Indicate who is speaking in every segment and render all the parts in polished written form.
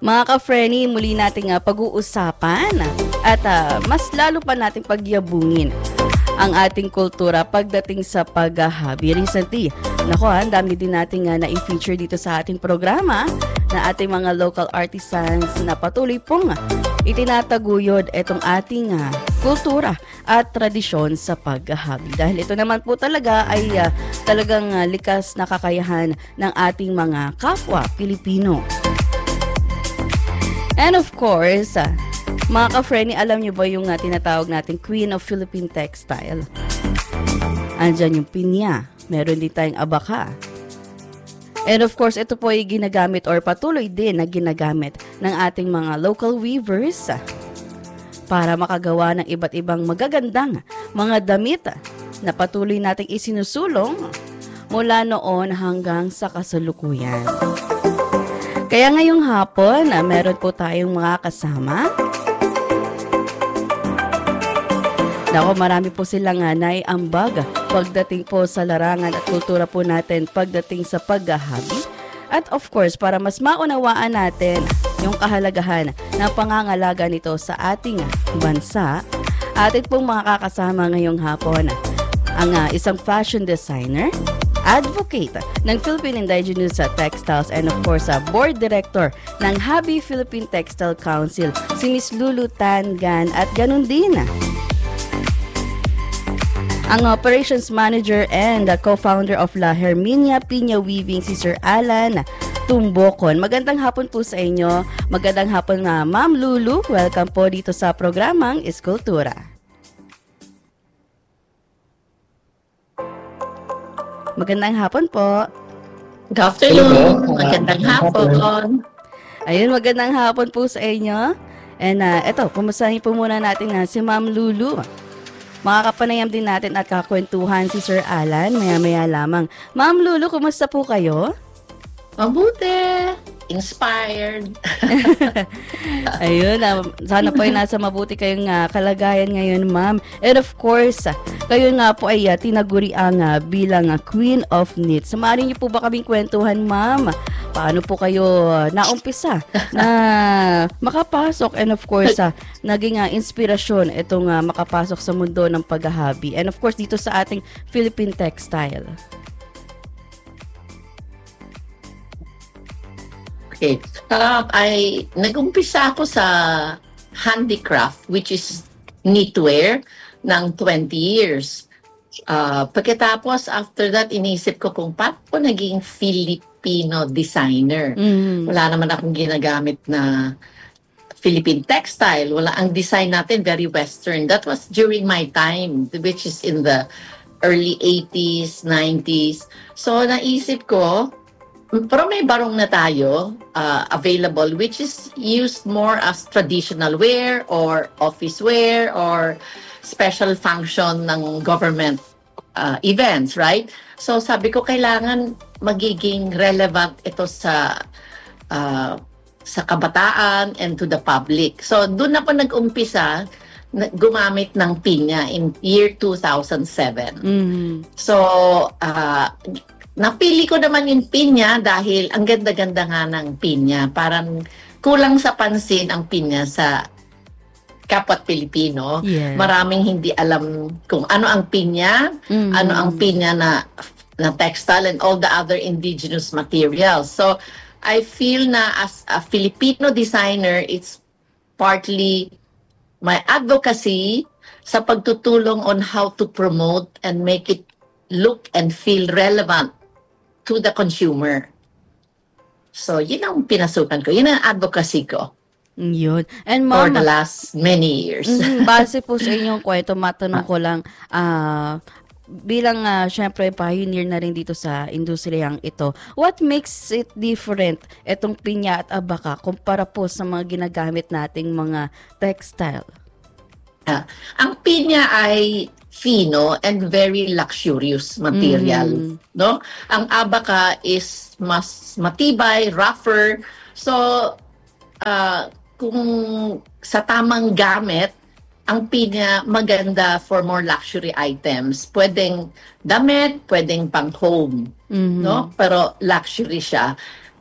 Speaker 1: Mga ka-Frenny, muli nating pag-uusapan at mas lalo pa nating pagyabungin ang ating kultura pagdating sa paghahabi. Recently, ang dami din nating na-feature dito sa ating programa na ating mga local artisans na patuloy pong itinataguyod itong ating kultura at tradisyon sa paghahabi. Dahil ito naman po talaga ay talagang likas na kakayahan ng ating mga kapwa Pilipino. And of course, mga ka-Frenny, alam nyo ba yung tinatawag natin Queen of Philippine Textile? Andyan yung pinya. Meron din tayong abaka. And of course, ito po ay ginagamit or patuloy din na ginagamit ng ating mga local weavers para makagawa ng iba't ibang magagandang mga damit na patuloy nating isinusulong mula noon hanggang sa kasalukuyan. Kaya ngayong hapon, meron po tayong mga kasama. Marami po silang naiambag pagdating po sa larangan at kultura po natin pagdating sa paghahabi. At of course, para mas maunawaan natin yung kahalagahan ng pangangalaga nito sa ating bansa, atin pong makakasama ngayong hapon ang isang fashion designer, advocate ng Philippine Indigenous Textiles, and of course, board director ng Habi Philippine Textile Council, si Miss Lulu Tan Gan, at ganun din ang operations manager and co-founder of La Herminia Piña Weaving, si Sir Alan Tumbokon. Magandang hapon po sa inyo. Magandang hapon Ma'am Lulu. Welcome po dito sa programang Iskultura. Magandang hapon po.
Speaker 2: Good afternoon. Magandang hapon.
Speaker 1: Ayun, magandang hapon po sa inyo. And eto, pumustahin po muna natin si Ma'am Lulu. Makakapanayam din natin at kakwentuhan si Sir Alan maya-maya lamang. Ma'am Lulu, kumusta po kayo?
Speaker 2: Mabuti. Inspired.
Speaker 1: Ayun, sana po ay nasa mabuti kayong kalagayan ngayon, ma'am. And of course, kayo nga po ay tinaguriang bilang Queen of Knits. Samarin niyo po ba kaming kwentuhan, ma'am? Paano po kayo naumpisa na makapasok, and of course, naging inspirasyon itong makapasok sa mundo ng paghahabi. And of course, dito sa ating Philippine Textile.
Speaker 2: Okay. Nag-umpisa ako sa handicraft, which is knitwear, ng 20 years. Pagkatapos, after that, inisip ko kung paano ko naging Filipino designer. Wala naman akong ginagamit na Philippine textile. Wala, ang design natin very Western. That was during my time, which is in the early 80s, 90s. So, naisip ko, pero may barong na tayo available, which is used more as traditional wear or office wear or special function ng government events, right? So sabi ko, kailangan magiging relevant ito sa kabataan and to the public. So doon ako nag-umpisa gumamit ng pinya in year 2007. So napili ko naman yung pinya dahil ang ganda-ganda nga ng pinya. Parang kulang sa pansin ang pinya sa kapwa't Pilipino.
Speaker 1: Yeah.
Speaker 2: Maraming hindi alam kung ano ang pinya, ano ang pinya na textile and all the other indigenous materials. So, I feel na as a Filipino designer, it's partly my advocacy sa pagtutulong on how to promote and make it look and feel relevant to the consumer. So, yun ang pinasukan ko. Yun ang advocacy ko.
Speaker 1: Yun. And
Speaker 2: for
Speaker 1: ma'am,
Speaker 2: the last many years.
Speaker 1: Base po sa inyong kwento, matanong ko lang, bilang syempre pioneer na rin dito sa industriyang ito, what makes it different itong pinya at abaka kumpara po sa mga ginagamit nating mga textile?
Speaker 2: Ang pinya ay fino and very luxurious material, no? Ang abaka is mas matibay, rougher. So, kung sa tamang gamit, ang pinya maganda for more luxury items. Pwedeng damit, pwedeng pang home, no? Pero luxury siya.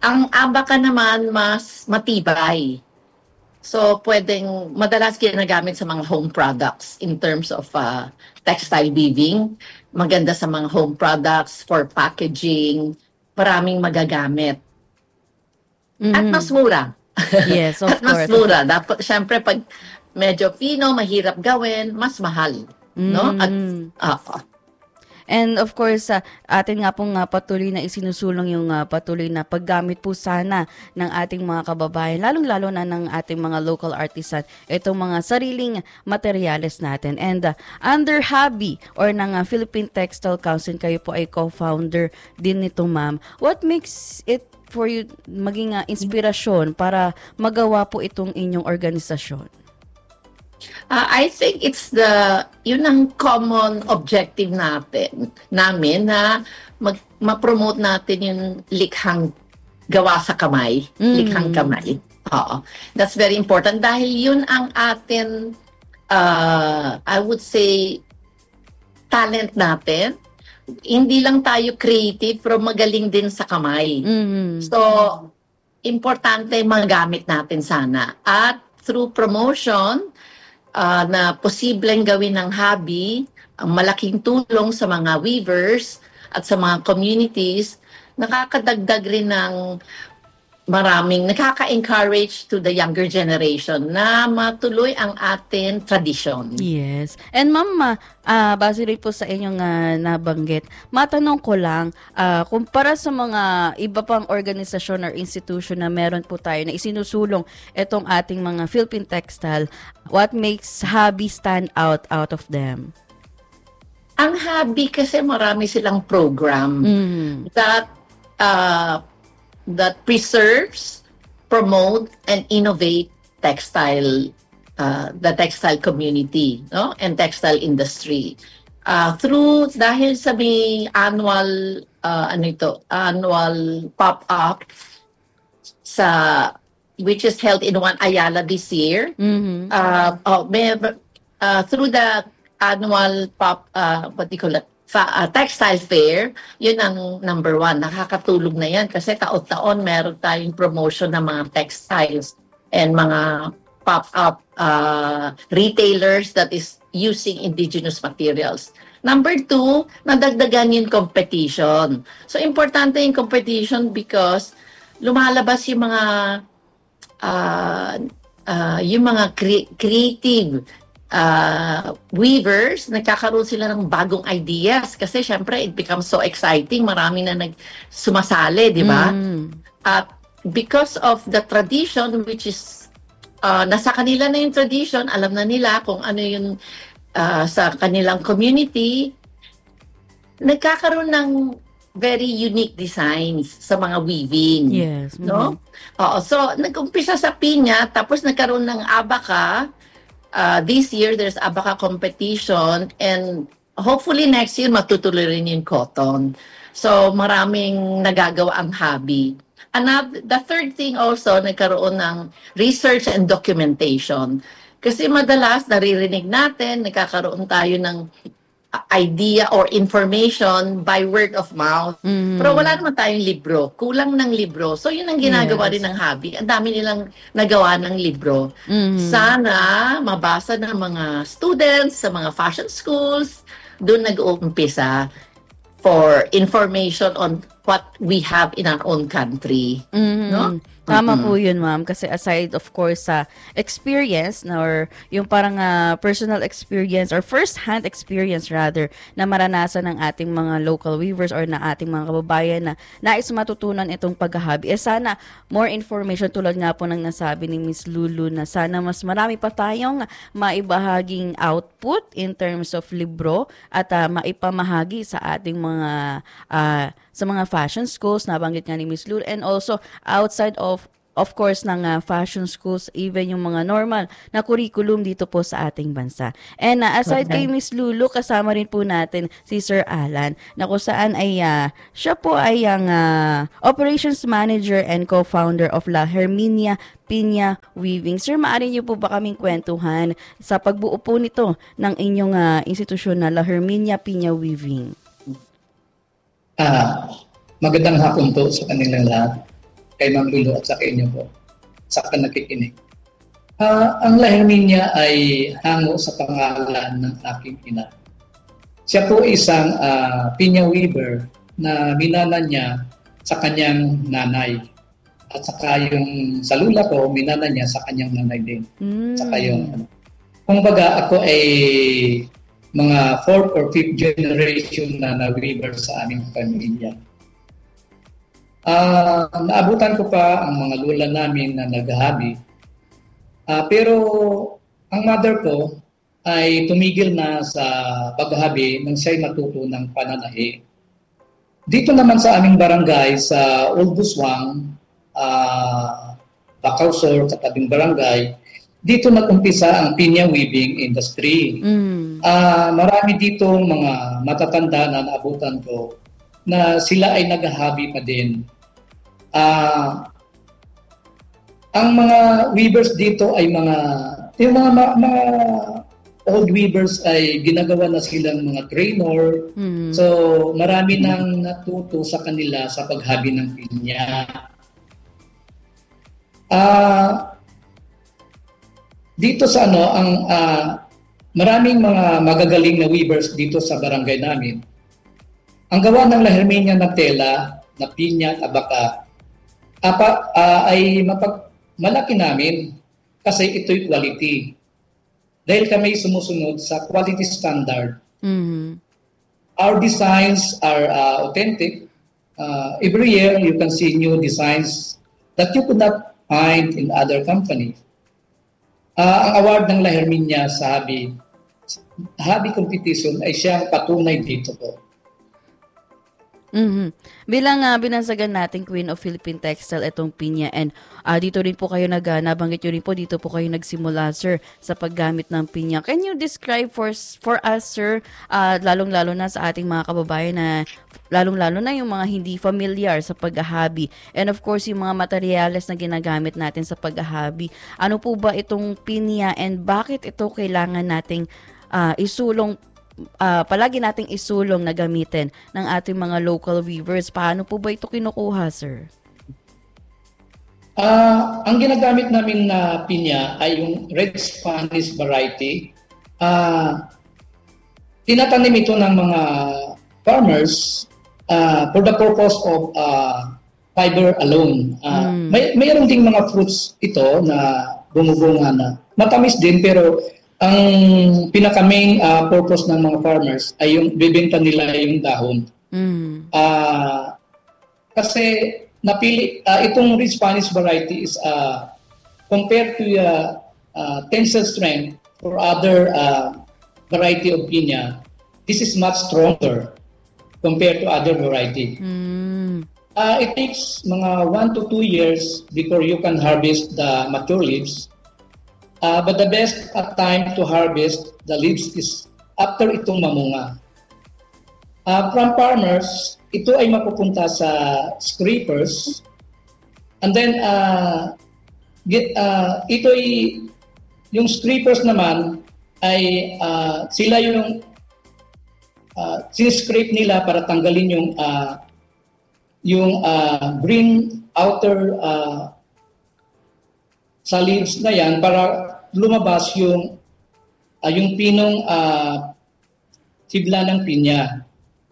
Speaker 2: Ang abaka naman mas matibay. So, madalas ginagamit sa mga home products in terms of textile weaving. Maganda sa mga home products for packaging. Maraming magagamit. At mas mura.
Speaker 1: Yes, of
Speaker 2: At mas
Speaker 1: course.
Speaker 2: mura. Dapat, syempre, pag medyo fino, mahirap gawin, mas mahal. No? At,
Speaker 1: And of course, atin nga pong patuloy na isinusulong yung patuloy na paggamit po sana ng ating mga kababayan, lalong-lalo na ng ating mga local artisan, itong mga sariling materyales natin. And under hobby or ng Philippine Textile Council, kayo po ay co-founder din nito, ma'am. What makes it for you maging inspirasyon para magawa po itong inyong organisasyon?
Speaker 2: I think yun ang common objective namin na ma-promote natin yung likhang gawa sa kamay, likhang kamay. Oo. That's very important dahil yun ang atin, I would say, talent natin. Hindi lang tayo creative, pero magaling din sa kamay. So, importante magamit natin sana. At through promotion, na posibleng gawin ng hobby, ang malaking tulong sa mga weavers at sa mga communities, nakakadagdag rin ng nakaka-encourage to the younger generation na matuloy ang ating tradisyon.
Speaker 1: Yes. And ma'am, base rin po sa inyong nabanggit, matanong ko lang, kumpara sa mga iba pang organisasyon or institution na meron po tayo na isinusulong itong ating mga Philippine Textile, what makes hobby stand out of them?
Speaker 2: Ang hobby kasi marami silang program that preserves, promote, and innovate the textile community, no, and textile industry. Dahil sa may annual pop-up which is held in Ayala this year. Through the annual textile fair, yun ang number one. Nakakatulog na yan kasi taon-taon meron tayong promotion ng mga textiles and mga pop-up retailers that is using indigenous materials. Number two, nadagdagan yung competition. So, importante yung competition because lumalabas yung mga creative weavers, nagkakaroon sila ng bagong ideas kasi syempre it becomes so exciting, marami na sumasali, di ba? At because of the tradition which is nasa kanila na yung tradition, alam na nila kung ano yung sa kanilang community, nagkakaroon ng very unique designs sa mga weaving.
Speaker 1: Yes.
Speaker 2: No? So nag-umpisa sa pinya, tapos nagkaroon ng abaka. This year, there's abaka competition and hopefully next year, matutuloy rin yung cotton. So, maraming nagagawa ang hobby. The third thing also, nagkaroon ng research and documentation. Kasi madalas, naririnig natin, nagkakaroon tayo ng idea or information by word of mouth. Pero wala naman tayong libro. Kulang ng libro. So, yun ang ginagawa rin ng hobby. Ang dami nilang nagawa ng libro. Sana mabasa ng mga students sa mga fashion schools. Doon nag-uumpisa for information on what we have in our own country. No?
Speaker 1: Tama po yun, ma'am. Kasi aside, of course, sa experience or yung parang personal experience or first-hand experience rather na maranasan ng ating mga local weavers or na ating mga kababayan na nais matutunan itong paghahabi, sana more information tulad nga po ng nasabi ni Miss Lulu na sana mas marami pa tayong maibahaging output in terms of libro at maipamahagi sa ating mga sa mga fashion schools, nabanggit nga ni Miss Lulu, and also outside of course ng fashion schools, even yung mga normal na curriculum dito po sa ating bansa. And aside kay Miss Lulu, kasama rin po natin si Sir Alan na kung saan ay siya po ay ang operations manager and co-founder of La Herminia Piña Weaving. Sir, maaari niyo po ba kaming kwentuhan sa pagbuo po nito ng inyong institusyon na La Herminia Piña Weaving?
Speaker 3: Magandang hapon po sa kanilang lahat. kay Ma'am Lulu at sa inyo po, sa nakikinig. Ang Laherminia ay hango sa pangalan ng aking ina. Siya po isang pinya weaver na minana niya sa kanyang nanay. At saka yung sa lula ko, minana niya sa kanyang nanay din. Saka yung, kumbaga ako ay mga 4th or 5th generation na weaver sa aming pamilya. Naabutan ko pa ang mga lula namin na naghahabi. Pero ang mother ko ay tumigil na sa paghahabi nang siya'y matuto ng pananahi. Dito naman sa aming barangay, sa Old Buswang, Bacausor, katabing barangay, dito nag-umpisa ang pinya weaving industry. Marami ditong mga matatanda na naabutan ko na sila ay naghahabi pa din. Ang mga weavers dito ay yung mga old weavers ay ginagawa na silang mga trainer. So marami nang natuto sa kanila sa paghabi ng pinya. Dito sa maraming mga magagaling na weavers dito sa barangay namin. Ang gawa ng Laherminia na tela, na pinya at abaka, ay malaki namin kasi ito'y quality. Dahil kami sumusunod sa quality standard. Our designs are authentic. Every year, you can see new designs that you could not find in other companies. Ang award ng Laherminia sa hobby competition ay siyang patunay dito po.
Speaker 1: Bilang binansagan natin Queen of Philippine Textile itong pinya, and dito rin po kayo nabanggit nyo rin po, dito po kayo nagsimula, sir, sa paggamit ng pinya. Can you describe for us, sir, lalong-lalo na sa ating mga kababayan na lalong-lalo na yung mga hindi familiar sa paghahabi, and of course yung mga materyales na ginagamit natin sa paghahabi, ano po ba itong pinya and bakit ito kailangan nating palagi nating isulong na gamitin ng ating mga local weavers? Paano po ba ito kinukuha, sir?
Speaker 3: Ang ginagamit namin na pinya ay yung red Spanish variety. Tinatanim ito ng mga farmers for the purpose of fiber alone. Mayroon ding mga fruits ito na bumubunga na matamis din, pero ang pinaka-main purpose ng mga farmers ay yung bibenta nila yung dahon. Kasi napili itong red Spanish variety is compared to tensile strength for other variety of pinya, this is much stronger compared to other variety. It takes mga 1 to 2 years before you can harvest the mature leaves. But the best time to harvest the leaves is after itong mamunga. From farmers, ito ay mapupunta sa scrapers. And then, yung scrapers naman ay sila yung siniscrape nila para tanggalin yung green outer sa leaves na yan para lumabas yung pinong sibla ng pinya.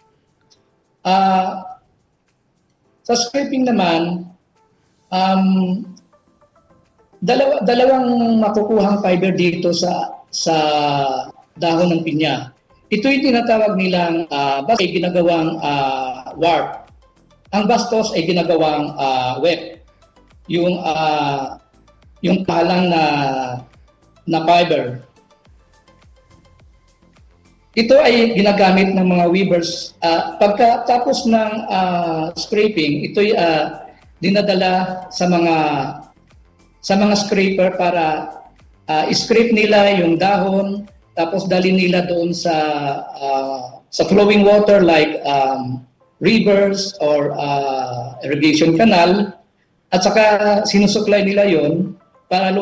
Speaker 3: Sa scraping naman, dalawang makukuhang fiber dito sa dahon ng pinya. Ito yung tinatawag nilang bastos ay ginagawang warp. Ang bastos ay ginagawang web. Yung palang na fiber. Ito ay ginagamit ng mga weavers. Pagkatapos ng scraping, ito ay dinadala sa mga scraper para scrape nila yung dahon, tapos dali nila doon sa flowing water like rivers or irrigation canal, at saka sinusuklay nila yon para